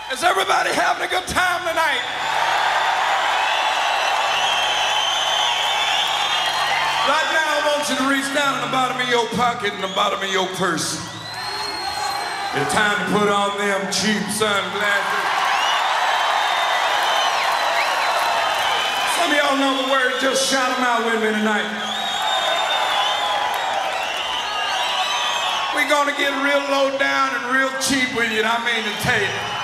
Is everybody having a good time tonight? Right now, I want you to reach down in the bottom of your pocket and the bottom of your purse. It's time to put on them cheap sunglasses. Some of y'all know the word, just shout them out with me tonight. We're gonna get real low down and real cheap with you, and I mean to tell you.